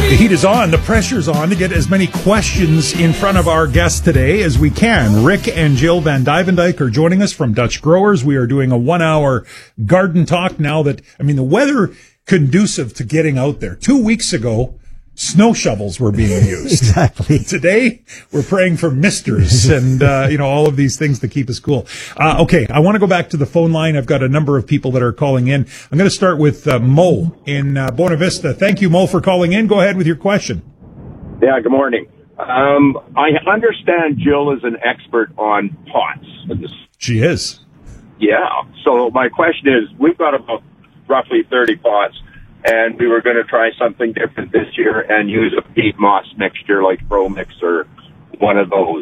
The heat is on, the pressure's on to get as many questions in front of our guests today as we can. Rick and Jill Van Duyvendyk are joining us from Dutch Growers. We are doing a 1-hour garden talk now that, the weather conducive to getting out there. 2 weeks ago, snow shovels were being used. Exactly. Today, we're praying for misters and, all of these things to keep us cool. Okay, I want to go back to the phone line. I've got a number of people that are calling in. I'm going to start with Mo in Buena Vista. Thank you, Mo, for calling in. Go ahead with your question. Yeah, good morning. I understand Jill is an expert on pots. She is. Yeah. So my question is, we've got about roughly 30 pots. And we were going to try something different this year and use a peat moss mixture like Pro Mix or one of those.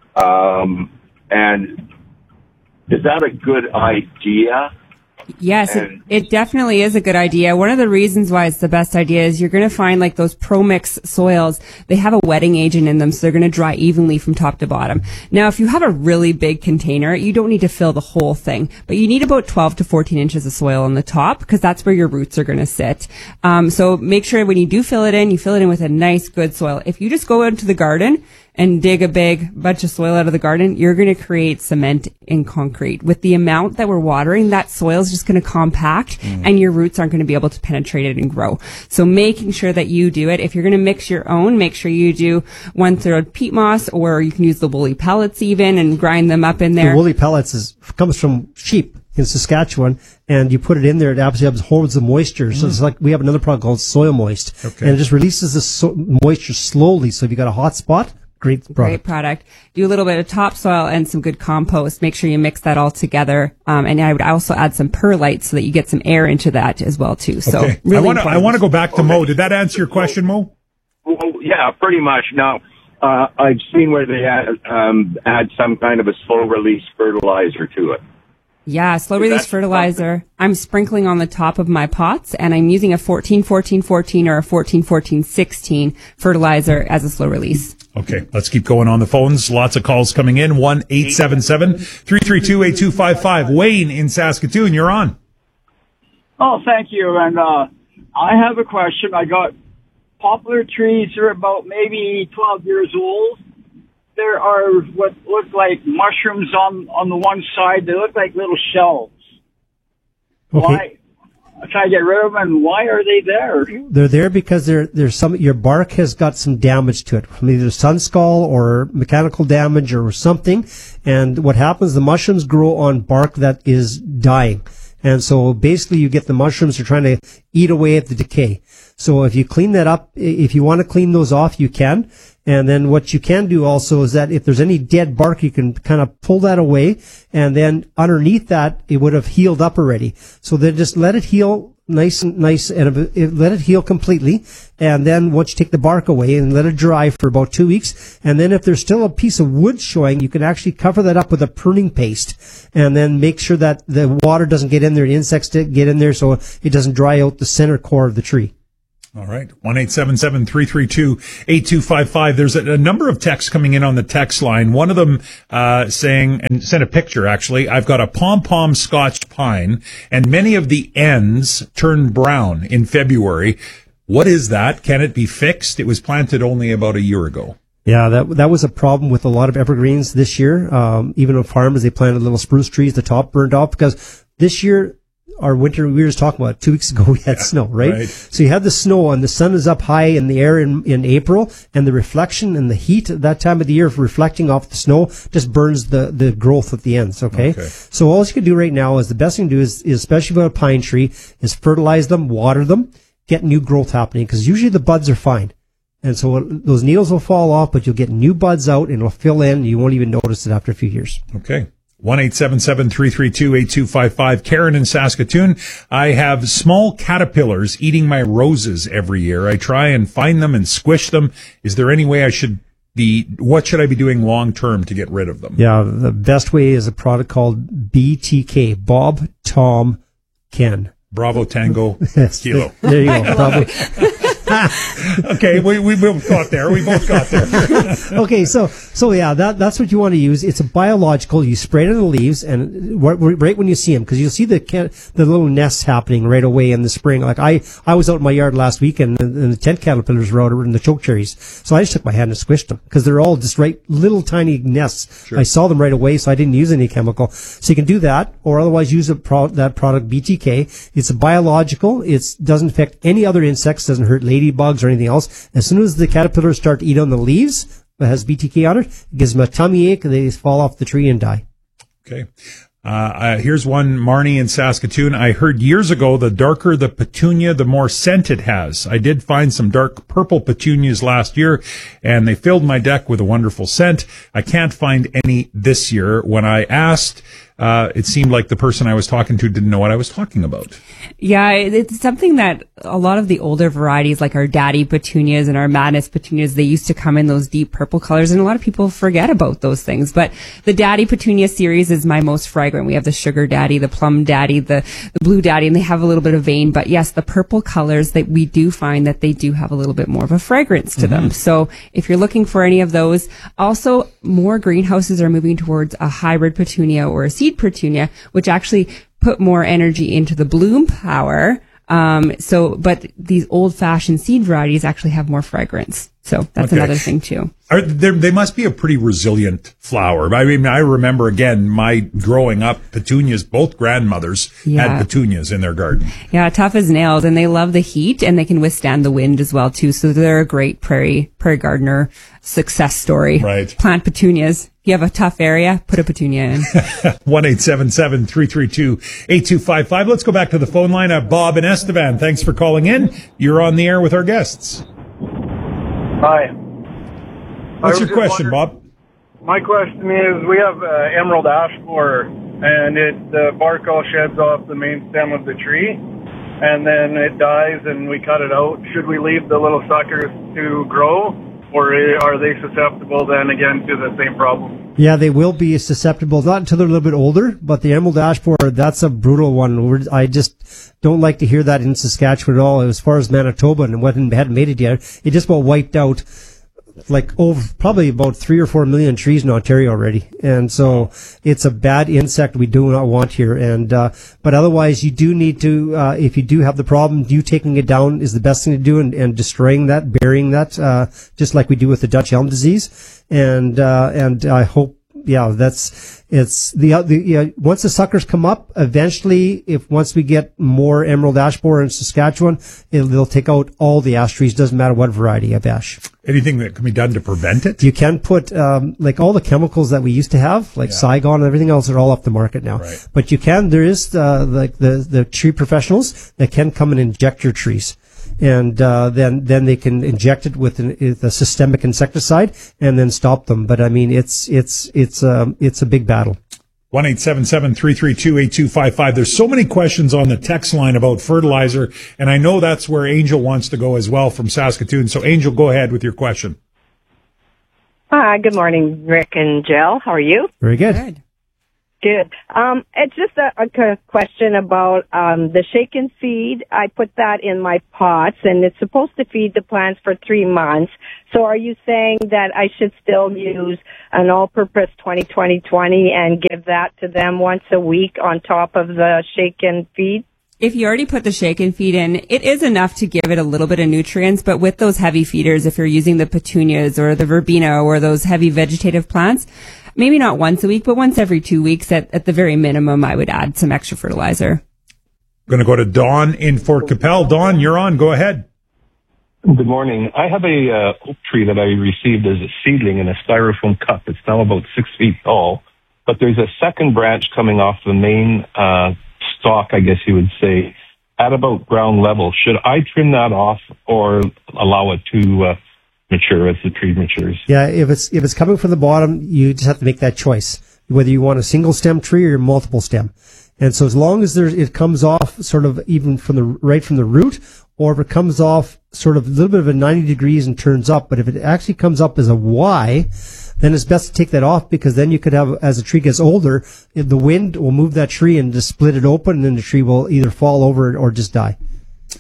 And is that a good idea? Yes, it definitely is a good idea. One of the reasons why it's the best idea is you're going to find like those Pro Mix soils, they have a wetting agent in them, so they're going to dry evenly from top to bottom. Now, if you have a really big container, you don't need to fill the whole thing, but you need about 12 to 14 inches of soil on the top because that's where your roots are going to sit. So make sure when you do fill it in, you fill it in with a nice, good soil. If you just go into the garden and dig a big bunch of soil out of the garden, you're going to create cement and concrete. With the amount that we're watering, that soil is just going to compact and your roots aren't going to be able to penetrate it and grow. So making sure that you do it. If you're going to mix your own, make sure you do 1/3 peat moss, or you can use the woolly pellets even and grind them up in there. The woolly pellets comes from sheep in Saskatchewan, and you put it in there, it absolutely absorbs the moisture. So it's like we have another product called Soil Moist. Okay. And it just releases the moisture slowly. So if you got a hot spot, great product. Do a little bit of topsoil and some good compost. Make sure you mix that all together. And I would also add some perlite so that you get some air into that as well too. So okay. really I want to go back to Mo. Did that answer your question, Mo? Well, yeah, pretty much. Now, I've seen where they add some kind of a slow release fertilizer to it. Yeah, slow release fertilizer. I'm sprinkling on the top of my pots, and I'm using a 14-14-14 or a 14-14-16 fertilizer as a slow release. Okay, let's keep going on the phones. Lots of calls coming in. 1-877-332-8255. Wayne in Saskatoon, you're on. Oh, thank you. And I have a question. I got poplar trees. They're about maybe 12 years old. There are what look like mushrooms on the one side. They look like little shells. Okay. Why? I try to get rid of them, and why are they there? They're there because there's your bark has got some damage to it, from either sunscald or mechanical damage or something. And what happens, the mushrooms grow on bark that is dying. And so basically you get the mushrooms are trying to eat away at the decay. So if you clean that up, if you want to clean those off, you can. And then what you can do also is that if there's any dead bark, you can kind of pull that away. And then underneath that, it would have healed up already. So then just let it heal nice and let it heal completely. And then once you take the bark away and let it dry for about 2 weeks. And then if there's still a piece of wood showing, you can actually cover that up with a pruning paste. And then make sure that the water doesn't get in there, the insects get in there, so it doesn't dry out the center core of the tree. All right. 1-877-332-8255. There's a number of texts coming in on the text line. One of them saying, and sent a picture actually, I've got a pom-pom Scotch pine, and many of the ends turn brown in February. What is that? Can it be fixed? It was planted only about a year ago. Yeah, that was a problem with a lot of evergreens this year. Even on farms, they planted little spruce trees, the top burned off, because this year, our winter, we were just talking about 2 weeks ago, we had snow, right? So you had the snow and the sun is up high in the air in April, and the reflection and the heat at that time of the year reflecting off the snow just burns the growth at the ends, okay? So all you can do right now is the best thing to do is especially with a pine tree, is fertilize them, water them, get new growth happening, because usually the buds are fine. And so those needles will fall off, but you'll get new buds out and it'll fill in, and you won't even notice it after a few years. Okay. 1-877-332-8255. Karen in Saskatoon. I have small caterpillars eating my roses every year. I try and find them and squish them. Is there any way what should I be doing long term to get rid of them? Yeah, the best way is a product called BTK, Bob, Tom, Ken. Bravo Tango Kilo. There you go. Bravo. Okay, we both got there. Okay, so yeah, that's what you want to use. It's a biological. You spray it on the leaves, and right when you see them, because you'll see the little nests happening right away in the spring. Like I was out in my yard last week, and the tent caterpillars were out in the choke cherries. So I just took my hand and squished them because they're all just right little tiny nests. Sure. I saw them right away, so I didn't use any chemical. So you can do that, or otherwise use that product BTK. It's a biological. It doesn't affect any other insects. Doesn't hurt ladybugs or anything else. As soon as the caterpillars start to eat on the leaves that has BTK on it gives them a tummy ache. They fall off the tree and die. Okay. Here's one, Marnie in Saskatoon. I heard years ago the darker the petunia, the more scent it has. I did find some dark purple petunias last year, and they filled my deck with a wonderful scent. I can't find any this year. When I asked, it seemed like the person I was talking to didn't know what I was talking about. Yeah, it's something that a lot of the older varieties, like our daddy petunias and our madness petunias, they used to come in those deep purple colors, and a lot of people forget about those things. But the daddy petunia series is my most fragrant. We have the sugar daddy, the plum daddy, the blue daddy, and they have a little bit of vein. But yes, the purple colors, that we do find that they do have a little bit more of a fragrance to them. So if you're looking for any of those, also more greenhouses are moving towards a hybrid petunia or a seed petunia, which actually put more energy into the bloom power. But these old-fashioned seed varieties actually have more fragrance. So that's another thing too. They must be a pretty resilient flower. I mean, I remember again, my growing up, petunias, both grandmothers had petunias in their garden. Yeah, tough as nails, and they love the heat, and they can withstand the wind as well too. So they're a great prairie gardener success story. Right. Plant petunias. If you have a tough area, put a petunia in. 1-877-332-8255. Let's go back to the phone line. Bob and Estevan, thanks for calling in. You're on the air with our guests. Hi. What's your question, Bob? My question is, we have emerald ash borer, and the bark all sheds off the main stem of the tree, and then it dies, and we cut it out. Should we leave the little suckers to grow, or are they susceptible then again to the same problem? Yeah, they will be susceptible, not until they're a little bit older, but the emerald ash borer, that's a brutal one. I just don't like to hear that in Saskatchewan at all. As far as Manitoba, and hadn't made it yet, it just about wiped out probably about 3 or 4 million trees in Ontario already. And so it's a bad insect we do not want here. And, but otherwise you do need to, if you do have the problem, you taking it down is the best thing to do, and destroying that, burying that, just like we do with the Dutch elm disease. And I hope, once the suckers come up, eventually, once we get more emerald ash borer in Saskatchewan, they'll take out all the ash trees, doesn't matter what variety of ash. Anything that can be done to prevent it? You can put, like all the chemicals that we used to have, like Saigon and everything else, are all off the market now. Right. But there is, like the tree professionals that can come and inject your trees. And then they can inject it with a systemic insecticide and then stop them. But I mean, it's a big battle. 1-877-332-8255. There's so many questions on the text line about fertilizer, and I know that's where Angel wants to go as well from Saskatoon. So Angel, go ahead with your question. Hi, good morning, Rick and Jill. How are you? Very good. Good. It's just a question about the shake and feed. I put that in my pots, and it's supposed to feed the plants for 3 months. So are you saying that I should still use an all-purpose 20-20-20 and give that to them once a week on top of the shake and feed? If you already put the shake and feed in, it is enough to give it a little bit of nutrients, but with those heavy feeders, if you're using the petunias or the verbena or those heavy vegetative plants, maybe not once a week, but once every 2 weeks at the very minimum, I would add some extra fertilizer. I'm going to go to Dawn in Fort Capel. Dawn, you're on. Go ahead. Good morning. I have a oak tree that I received as a seedling in a styrofoam cup. It's now about 6 feet tall, but there's a second branch coming off the main stalk, I guess you would say, at about ground level. Should I trim that off or allow it to mature as the tree matures? Yeah, if it's coming from the bottom, you just have to make that choice, whether you want a single stem tree or multiple stem. And so as long as it comes off sort of even from the root, or if it comes off sort of a little bit of a 90 degrees and turns up, but if it actually comes up as a Y, then it's best to take that off, because then you could have, as the tree gets older, the wind will move that tree and just split it open, and then the tree will either fall over or just die.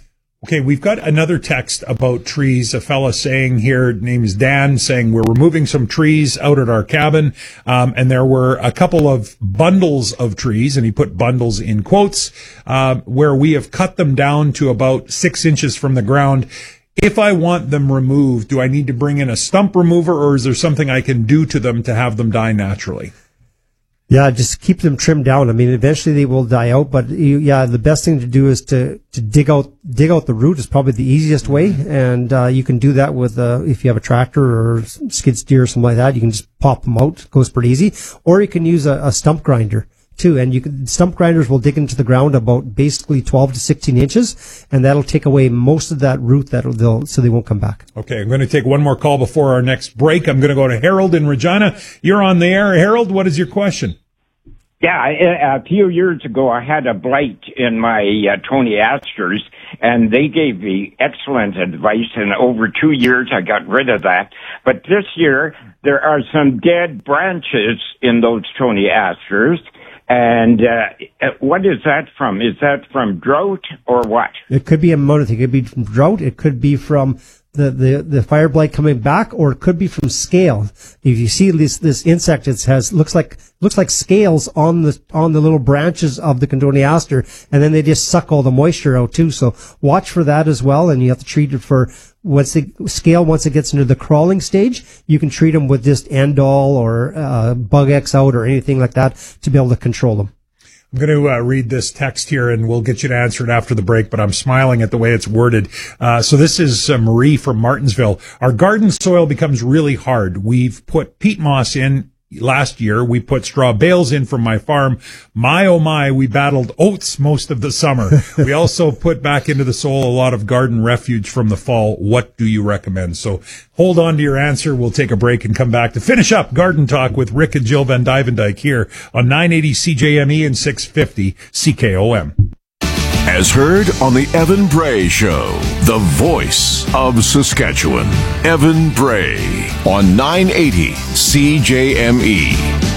Okay, we've got another text about trees. A fella saying here, name is Dan, saying we're removing some trees out at our cabin, and there were a couple of bundles of trees, and he put bundles in quotes, where we have cut them down to about 6 inches from the ground. If I want them removed, do I need to bring in a stump remover, or is there something I can do to them to have them die naturally? Yeah, just keep them trimmed down. I mean, eventually they will die out, but the best thing to do is to dig out the root is probably the easiest way. And, you can do that with, if you have a tractor or skid steer or something like that, you can just pop them out. It goes pretty easy. Or you can use a stump grinder too. And stump grinders will dig into the ground about basically 12 to 16 inches, and that'll take away most of that root so they won't come back. Okay, I'm going to take one more call before our next break. I'm going to go to Harold in Regina. You're on the air. Harold, what is your question? Yeah, a few years ago, I had a blight in my Tony Asters, and they gave me excellent advice, and over 2 years, I got rid of that. But this year, there are some dead branches in those Tony Asters, and what is that from? Is that from drought or what? It could be a motor thing. It could be from drought. It could be from the fire blight coming back, or it could be from scale. If you see this insect, it looks like scales on the little branches of the Condoneaster, and then they just suck all the moisture out too. So watch for that as well, and you have to treat it for once it gets into the crawling stage. You can treat them with just Endol or Bug X Out or anything like that to be able to control them. I'm going to read this text here, and we'll get you to answer it after the break, but I'm smiling at the way it's worded. So this is Marie from Martinsville. Our garden soil becomes really hard. We've put peat moss in last year. We put straw bales in from my farm. My, oh my, we battled oats most of the summer. We also put back into the soil a lot of garden refuge from the fall. What do you recommend? So hold on to your answer. We'll take a break and come back to finish up Garden Talk with Rick and Jill Van Duyvendyk here on 980 CJME and 650 CKOM. As heard on the Evan Bray Show, the voice of Saskatchewan. Evan Bray on 980 CJME.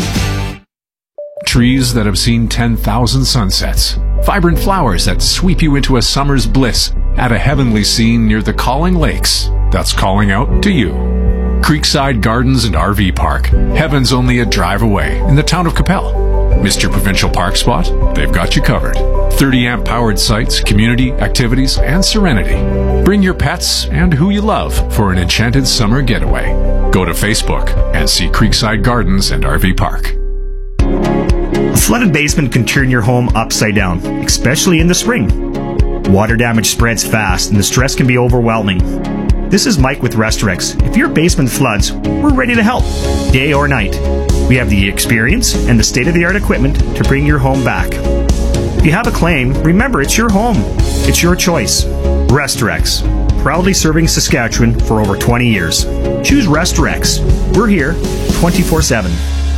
Trees that have seen 10,000 sunsets. Vibrant flowers that sweep you into a summer's bliss at a heavenly scene near the Calling Lakes. That's calling out to you. Creekside Gardens and RV Park. Heaven's only a drive away in the town of Capel. Missed your provincial park spot? They've got you covered. 30-amp powered sites, community, activities, and serenity. Bring your pets and who you love for an enchanted summer getaway. Go to Facebook and see Creekside Gardens and RV Park. A flooded basement can turn your home upside down, especially in the spring. Water damage spreads fast and the stress can be overwhelming. This is Mike with Restorex. If your basement floods, we're ready to help, day or night. We have the experience and the state-of-the-art equipment to bring your home back. If you have a claim, remember it's your home. It's your choice. Restorex, proudly serving Saskatchewan for over 20 years. Choose Restorex. We're here 24/7.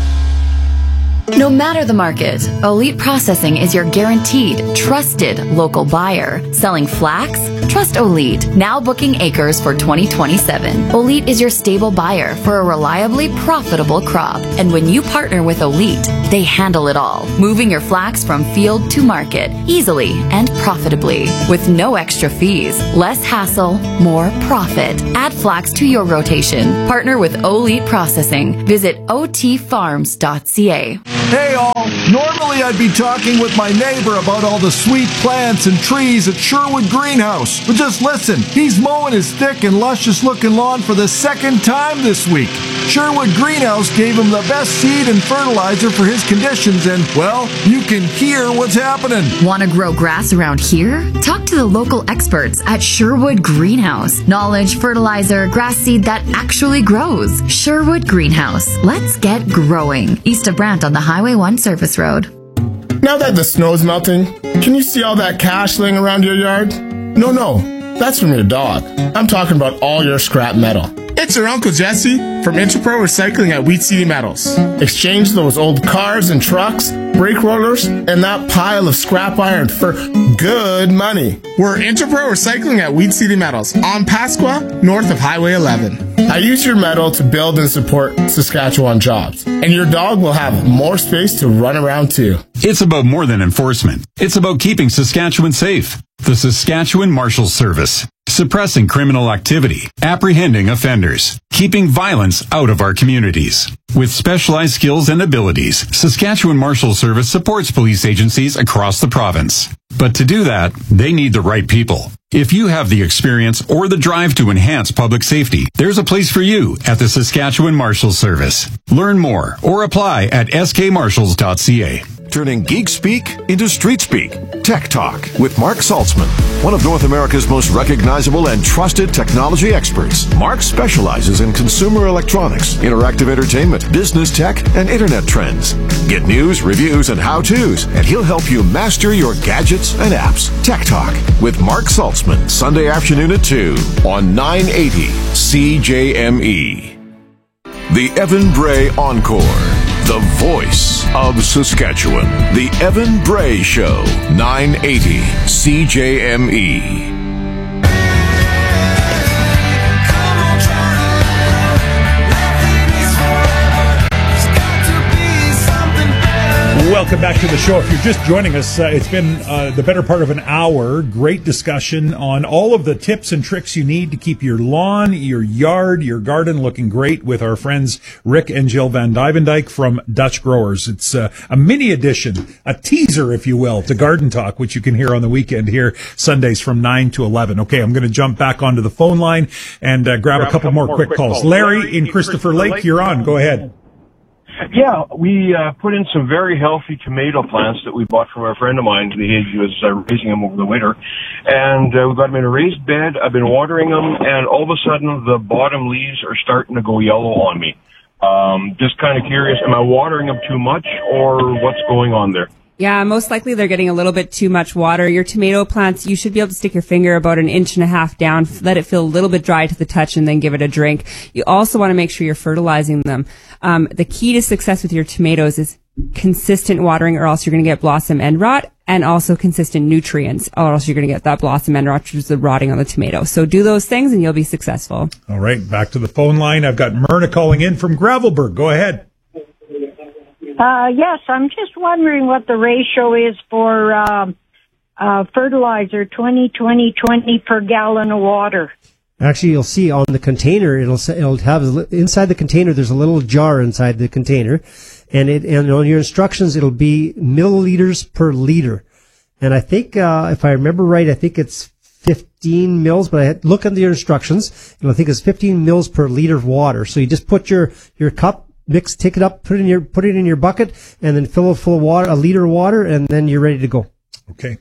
No matter the market, Elite Processing is your guaranteed, trusted local buyer. Selling flax? Trust Elite. Now booking acres for 2027. Elite is your stable buyer for a reliably profitable crop. And when you partner with Elite, they handle it all. Moving your flax from field to market easily and profitably. With no extra fees. Less hassle, more profit. Add flax to your rotation. Partner with Elite Processing. Visit otfarms.ca. Hey all, normally I'd be talking with my neighbor about all the sweet plants and trees at Sherwood Greenhouse. But just listen, he's mowing his thick and luscious looking lawn for the second time this week. Sherwood Greenhouse gave him the best seed and fertilizer for his conditions and, well, you can hear what's happening. Want to grow grass around here? Talk to the local experts at Sherwood Greenhouse. Knowledge, fertilizer, grass seed that actually grows. Sherwood Greenhouse. Let's get growing. East of Brant on the Highway 1 Service Road. Now that the snow's melting, can you see all that cash laying around your yard? No, that's from your dog. I'm talking about all your scrap metal. It's your Uncle Jesse from Interpro Recycling at Wheat City Metals. Exchange those old cars and trucks, brake rollers, and that pile of scrap iron for good money. We're Interpro Recycling at Wheat City Metals on Pasqua, north of Highway 11. I use your metal to build and support Saskatchewan jobs, and your dog will have more space to run around too. It's about more than enforcement. It's about keeping Saskatchewan safe. The Saskatchewan Marshals Service, suppressing criminal activity, apprehending offenders, keeping violence out of our communities. With specialized skills and abilities, Saskatchewan Marshals Service supports police agencies across the province. But to do that, they need the right people. If you have the experience or the drive to enhance public safety, there's a place for you at the Saskatchewan Marshals Service. Learn more or apply at skmarshals.ca. Turning geek speak into street speak. Tech Talk with Mark Saltzman, one of North America's most recognizable and trusted technology experts. Mark specializes in consumer electronics, interactive entertainment, business tech, and internet trends. Get news, reviews, and how-tos, and he'll help you master your gadgets and apps. Tech Talk with Mark Saltzman, Sunday afternoon at 2 on 980 CJME. The Evan Bray Encore. The voice of Saskatchewan. The Evan Bray Show, 980 CJME. Welcome back to the show. If you're just joining us, it's been the better part of an hour. Great discussion on all of the tips and tricks you need to keep your lawn, your yard, your garden looking great with our friends Rick and Jill Van Duyvendyk from Dutch Growers. It's a mini edition, a teaser, if you will, to Garden Talk, which you can hear on the weekend here Sundays from 9 to 11. Okay, I'm going to jump back onto the phone line and grab a couple more quick calls. Larry in Christopher Lake, you're on. Go ahead. Yeah, we put in some very healthy tomato plants that we bought from a friend of mine. He was raising them over the winter. And we got them in a raised bed. I've been watering them, and all of a sudden the bottom leaves are starting to go yellow on me. Just kind of curious, am I watering them too much, or what's going on there? Yeah, most likely they're getting a little bit too much water. Your tomato plants, you should be able to stick your finger about 1.5 inches down, let it feel a little bit dry to the touch, and then give it a drink. You also want to make sure you're fertilizing them. The key to success with your tomatoes is consistent watering, or else you're going to get blossom end rot, and also consistent nutrients, or else you're going to get that blossom end rot, which is the rotting on the tomato. So do those things and you'll be successful. All right, back to the phone line. I've got Myrna calling in from Gravelburg. Go ahead. Yes, I'm just wondering what the ratio is for fertilizer, 20 per gallon of water. Actually, you'll see on the container, it'll have inside the container. There's a little jar inside the container, and on your instructions, it'll be milliliters per liter. And I think if I remember right, I think it's 15 mils. But I look under your instructions, and I think it's 15 mils per liter of water. So you just put your cup. Take it up, put it in your bucket, and then fill it full of water, a liter of water, and then you're ready to go. Okay.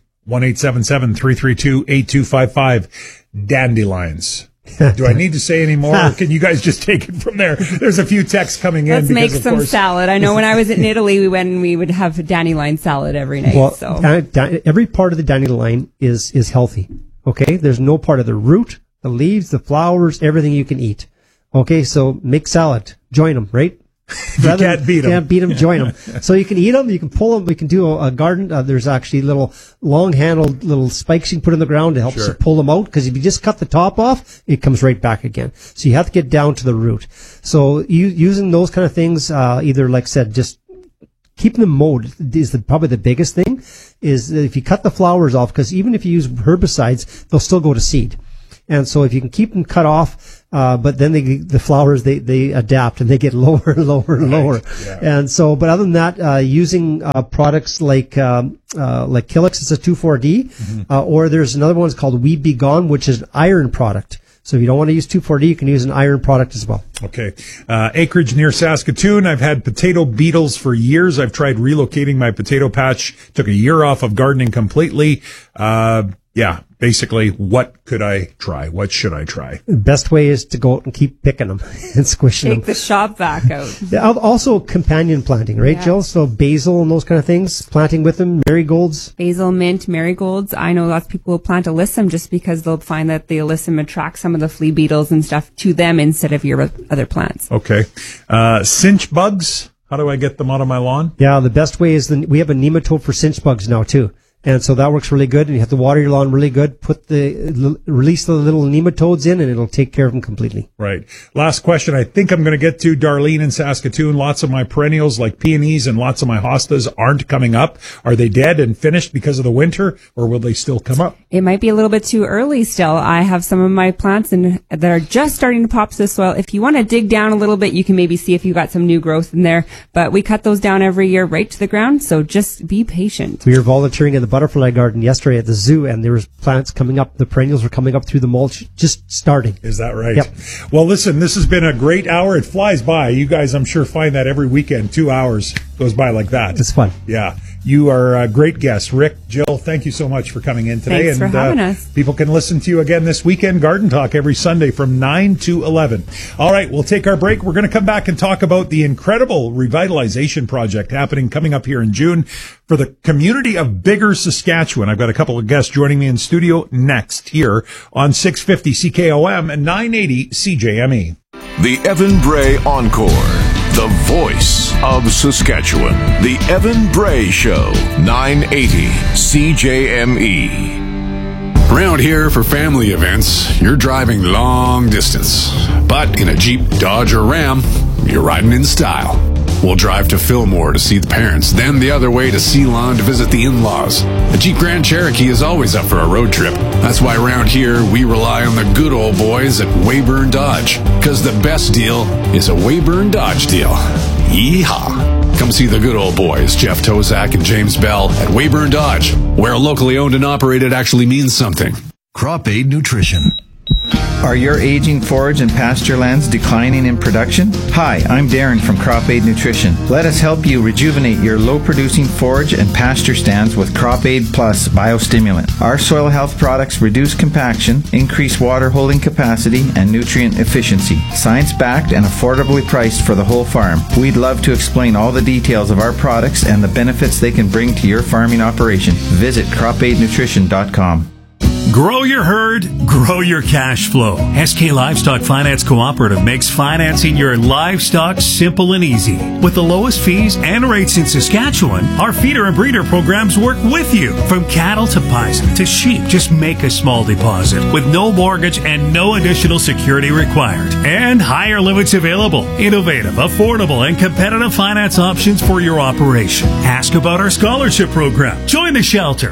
1-877-332-8255. Dandelions. Do I need to say any more, or can you guys just take it from there? There's a few texts coming in. Let's make some salad. I know when I was in Italy, we went and we would have dandelion salad every night. Well, so every part of the dandelion is healthy. Okay? There's no part of the root, the leaves, the flowers, everything you can eat. Okay? So make salad. Join them, right? You can't beat them. Join them. So you can eat them, you can pull them. We can do a garden. There's actually little long-handled little spikes you can put in the ground to help pull them out. Because if you just cut the top off, it comes right back again. So you have to get down to the root. So using those kind of things, either like I said, just keeping them mowed is probably the biggest thing. Is that if you cut the flowers off, because even if you use herbicides, they'll still go to seed. And so if you can keep them cut off, but then the flowers, they adapt and they get lower and lower and lower. Yeah. And so, but other than that, using, products like Killix, it's a 2,4-D, or there's another one called Weed Be Gone, which is an iron product. So if you don't want to use 2,4-D, you can use an iron product as well. Okay. Acreage near Saskatoon. I've had potato beetles for years. I've tried relocating my potato patch. Took a year off of gardening completely. Yeah, basically, what could I try? What should I try? The best way is to go out and keep picking them and squishing them. Take the shop vac out. Also, companion planting, right, Jill? So basil and those kind of things, planting with them, marigolds. Basil, mint, marigolds. I know lots of people will plant alyssum just because they'll find that the alyssum attracts some of the flea beetles and stuff to them instead of your other plants. Okay. Cinch bugs. How do I get them out of my lawn? Yeah, the best way is we have a nematode for cinch bugs now, too. And so that works really good. And you have to water your lawn really good. Release the little nematodes in, and it'll take care of them completely. Right. Last question. I think I'm going to get to Darlene in Saskatoon. Lots of my perennials like peonies and lots of my hostas aren't coming up. Are they dead and finished because of the winter, or will they still come up? It might be a little bit too early still. I have some of my plants that are just starting to pop to the soil. If you want to dig down a little bit, you can maybe see if you got some new growth in there. But we cut those down every year right to the ground, so just be patient. We were volunteering in the butterfly garden yesterday at the zoo, and there was plants coming up. The perennials were coming up through the mulch, just starting. Is that right? Yep. Well, listen, this has been a great hour. It flies by. You guys, I'm sure, find that every weekend. 2 hours goes by like that. It's fun. Yeah. You are a great guest. Rick, Jill, thank you so much for coming in today. Thanks for having us. People can listen to you again this weekend, Garden Talk, every Sunday from 9 to 11. All right, we'll take our break. We're going to come back and talk about the incredible revitalization project coming up here in June for the community of Biggar, Saskatchewan. I've got a couple of guests joining me in studio next here on 650 CKOM and 980 CJME. The Evan Bray Encore. The voice of Saskatchewan. The Evan Bray Show, 980 CJME. Around here for family events, you're driving long distance. But in a Jeep, Dodge, or Ram, you're riding in style. We'll drive to Fillmore to see the parents, then the other way to Ceylon to visit the in-laws. The Jeep Grand Cherokee is always up for a road trip. That's why around here, we rely on the good old boys at Weyburn Dodge. Because the best deal is a Weyburn Dodge deal. Yeehaw! Come see the good old boys, Jeff Tozak and James Bell, at Weyburn Dodge, where locally owned and operated actually means something. Crop Aid Nutrition. Are your aging forage and pasture lands declining in production? Hi, I'm Darren from Crop Aid Nutrition. Let us help you rejuvenate your low-producing forage and pasture stands with Crop Aid Plus Biostimulant. Our soil health products reduce compaction, increase water holding capacity, and nutrient efficiency. Science-backed and affordably priced for the whole farm. We'd love to explain all the details of our products and the benefits they can bring to your farming operation. Visit cropaidnutrition.com. Grow your herd, grow your cash flow. SK Livestock Finance Cooperative makes financing your livestock simple and easy. With the lowest fees and rates in Saskatchewan, our feeder and breeder programs work with you. From cattle to bison to sheep, just make a small deposit with no mortgage and no additional security required. And higher limits available. Innovative, affordable, and competitive finance options for your operation. Ask about our scholarship program. Join the shelter.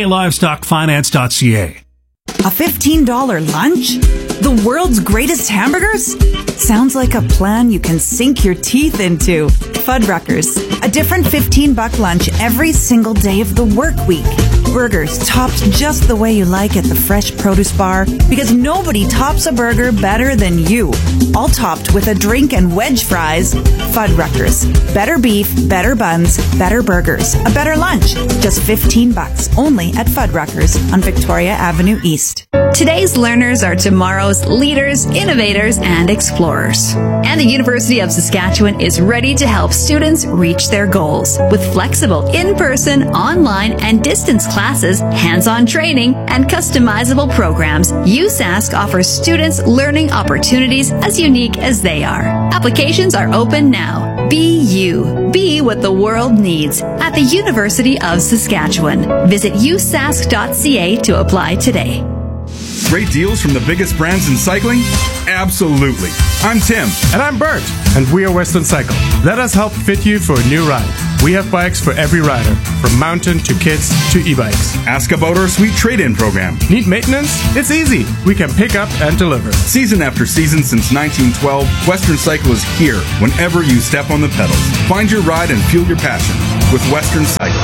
SKLivestockFinance.ca. A $15 lunch? The world's greatest hamburgers? Sounds like a plan you can sink your teeth into. Fuddruckers, a different $15 lunch every single day of the work week. Burgers topped just the way you like at the fresh produce bar, because nobody tops a burger better than you. All topped with a drink and wedge fries. Fuddruckers. Better beef, better buns, better burgers. A better lunch. Just $15 only at Fuddruckers on Victoria Avenue East. Today's learners are tomorrow's leaders, innovators, and explorers. And the University of Saskatchewan is ready to help students reach their goals with flexible in-person, online, and distance classes, hands-on training, and customizable programs. USask offers students learning opportunities as unique as they are. Applications are open now. Be you. Be what the world needs at the University of Saskatchewan. Visit usask.ca to apply today. Great deals from the biggest brands in cycling? Absolutely. I'm Tim. And I'm Bert. And we are Western Cycle. Let us help fit you for a new ride. We have bikes for every rider, from mountain to kids to e-bikes. Ask about our sweet trade-in program. Need maintenance? It's easy. We can pick up and deliver. Season after season since 1912, Western Cycle is here whenever you step on the pedals. Find your ride and fuel your passion with Western Cycle.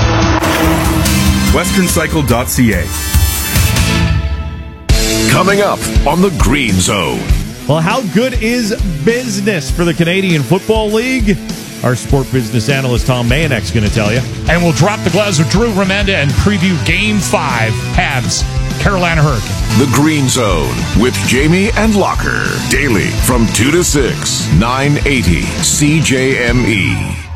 westerncycle.ca. Coming up on the Green Zone. Well, how good is business for the Canadian Football League? Our sport business analyst Tom Mayanek's going to tell you. And we'll drop the gloves with Drew Remenda and preview Game 5, Habs, Carolina Hurricane. The Green Zone with Jamie and Locker. Daily from 2 to 6, 980 CJME.